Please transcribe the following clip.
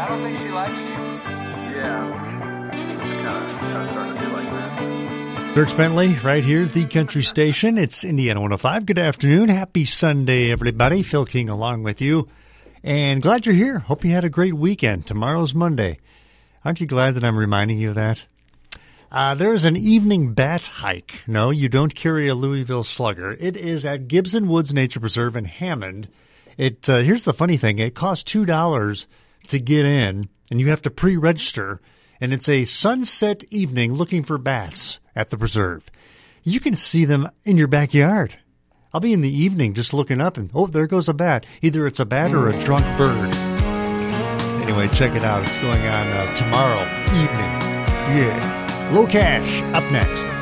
I don't think she likes you. Yeah, it's kind of starting to feel like that. Dirk Bentley, right here, the country station. It's Indiana 105. Good afternoon. Happy Sunday, everybody. Phil King along with you. And glad you're here. Hope you had a great weekend. Tomorrow's Monday. Aren't you glad that I'm reminding you of that? There's an evening bat hike. No, you don't carry a Louisville Slugger. It is at Gibson Woods Nature Preserve in Hammond. Here's the funny thing. It costs $2 to get in, and you have to pre-register. And it's a sunset evening looking for bats at the preserve. You can see them in your backyard. I'll be in the evening just looking up, and there goes a bat. Either it's a bat or a drunk bird. Anyway, check it out. It's going on tomorrow evening. Yeah. Low Cash up next.